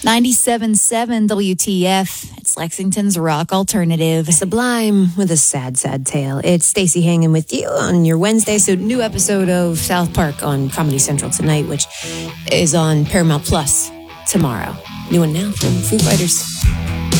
97.7 WTF. It's Lexington's rock alternative. Sublime with a sad, sad tale. It's Stacey hanging with you on your Wednesday. So new episode of South Park on Comedy Central tonight, which is on Paramount Plus tomorrow. New one now from Foo Fighters.